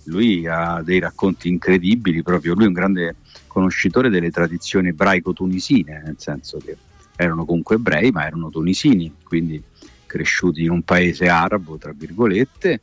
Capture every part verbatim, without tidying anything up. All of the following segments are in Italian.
lui ha dei racconti incredibili, proprio lui è un grande conoscitore delle tradizioni ebraico-tunisine, nel senso che erano comunque ebrei ma erano tunisini, quindi cresciuti in un paese arabo tra virgolette,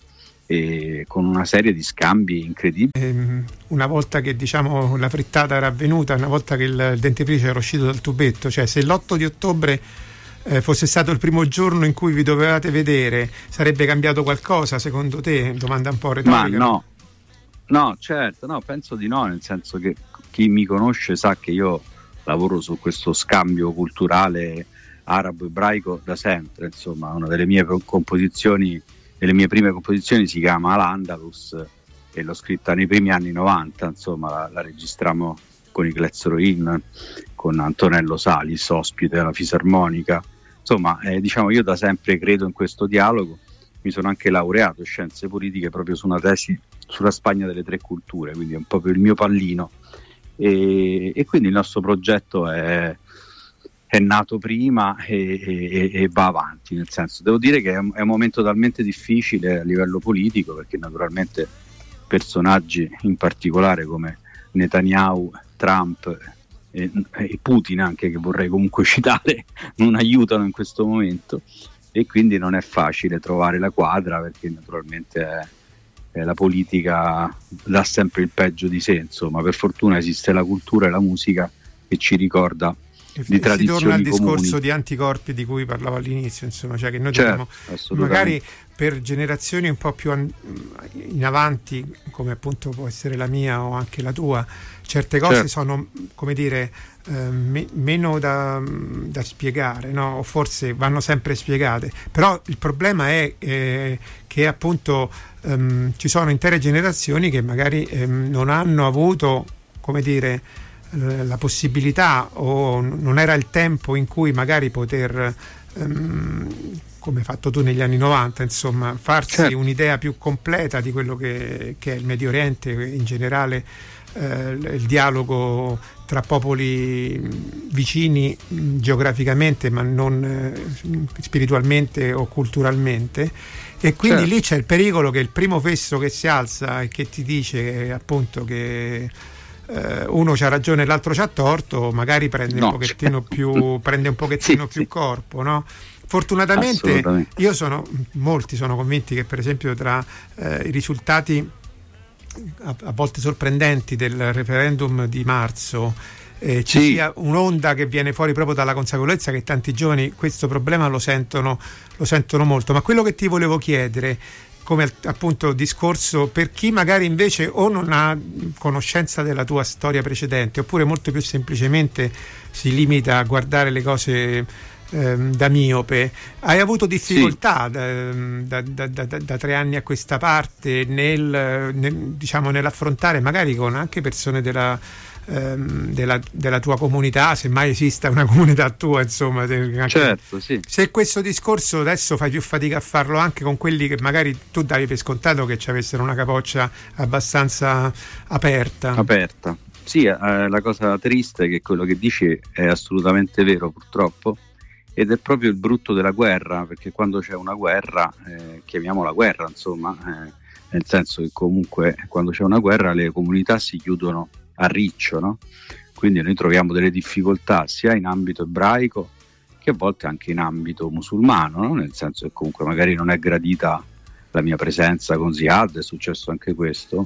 e con una serie di scambi incredibili. Ehm, una volta che diciamo la frittata era avvenuta, una volta che il, il dentifricio era uscito dal tubetto, cioè se l'otto di ottobre eh, fosse stato il primo giorno in cui vi dovevate vedere, sarebbe cambiato qualcosa secondo te? Domanda un po' retorica. Ma no, no, certo, no, penso di no, nel senso che chi mi conosce sa che io lavoro su questo scambio culturale arabo-ebraico da sempre, insomma, una delle mie composizioni, delle mie prime composizioni si chiama Al-Andalus e l'ho scritta nei primi anni novanta, insomma, la, la registrammo con i Glez-Roin, con Antonello Salis, ospite alla fisarmonica, insomma, eh, diciamo, io da sempre credo in questo dialogo, mi sono anche laureato in scienze politiche proprio su una tesi sulla Spagna delle tre culture, quindi è un po' il mio pallino, e, e quindi il nostro progetto è è nato prima e, e, e va avanti, nel senso, devo dire che è un, è un momento talmente difficile a livello politico, perché naturalmente personaggi in particolare come Netanyahu, Trump e, e Putin anche, che vorrei comunque citare, non aiutano in questo momento, e quindi non è facile trovare la quadra, perché naturalmente è, è la politica dà sempre il peggio di sé, insomma. Per fortuna esiste la cultura e la musica che ci ricorda di e si torna al discorso comuni. di anticorpi di cui parlavo all'inizio, insomma, cioè che noi certo, dobbiamo magari per generazioni un po' più an- in avanti, come appunto può essere la mia o anche la tua, certe cose certo. sono, come dire, eh, me- meno da, da spiegare, no? O forse vanno sempre spiegate, però il problema è eh, che appunto ehm, ci sono intere generazioni che magari ehm, non hanno avuto, come dire, la possibilità, o non era il tempo in cui magari poter um, come hai fatto tu negli anni novanta, insomma, farsi certo. un'idea più completa di quello che, che è il Medio Oriente, in generale eh, il dialogo tra popoli vicini geograficamente ma non eh, spiritualmente o culturalmente, e quindi certo. lì c'è il pericolo che il primo fesso che si alza e che ti dice appunto che uno c'ha ragione e l'altro c'ha torto, magari prende no, un pochettino più prende un pochettino sì, più sì. corpo, no? Fortunatamente io sono molti sono convinti che per esempio tra eh, i risultati a, a volte sorprendenti del referendum di marzo eh, ci sì. sia un'onda che viene fuori proprio dalla consapevolezza che tanti giovani questo problema lo sentono lo sentono molto. Ma quello che ti volevo chiedere, come appunto discorso per chi magari invece o non ha conoscenza della tua storia precedente, oppure molto più semplicemente si limita a guardare le cose ehm, da miope, hai avuto difficoltà sì. da, da, da, da, da tre anni a questa parte nel, nel diciamo nell'affrontare magari con anche persone della Della, della tua comunità, se mai esista una comunità tua, insomma, anche, certo, sì. se questo discorso adesso fai più fatica a farlo anche con quelli che magari tu davi per scontato che ci avessero una capoccia abbastanza aperta aperta sì, eh, la cosa triste è che quello che dici è assolutamente vero, purtroppo, ed è proprio il brutto della guerra, perché quando c'è una guerra eh, chiamiamola guerra, insomma, eh, nel senso che comunque quando c'è una guerra le comunità si chiudono a riccio, no? Quindi noi troviamo delle difficoltà sia in ambito ebraico che a volte anche in ambito musulmano, no? Nel senso che comunque magari non è gradita la mia presenza con Ziad, è successo anche questo,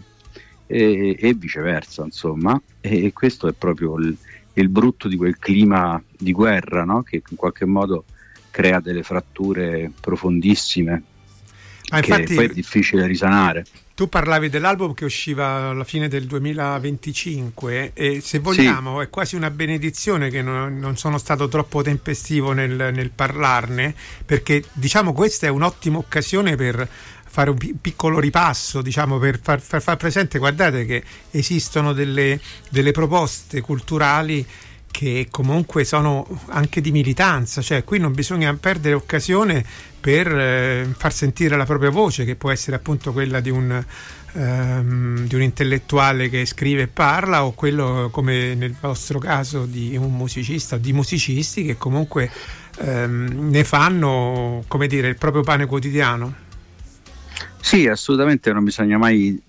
e, e viceversa, insomma, e, e questo è proprio il, il brutto di quel clima di guerra, no? Che in qualche modo crea delle fratture profondissime, ah, che infatti, poi è difficile risanare. Tu parlavi dell'album che usciva alla fine del duemilaventicinque e, se vogliamo, sì. è quasi una benedizione che non, non sono stato troppo tempestivo nel, nel parlarne, perché diciamo questa è un'ottima occasione per fare un piccolo ripasso, diciamo, per far, far, far presente, guardate che esistono delle, delle proposte culturali che comunque sono anche di militanza, cioè qui non bisogna perdere occasione per eh, far sentire la propria voce, che può essere appunto quella di un, ehm, di un intellettuale che scrive e parla, o quello, come nel vostro caso, di un musicista o di musicisti che comunque ehm, ne fanno, come dire, il proprio pane quotidiano. Sì, assolutamente, non bisogna mai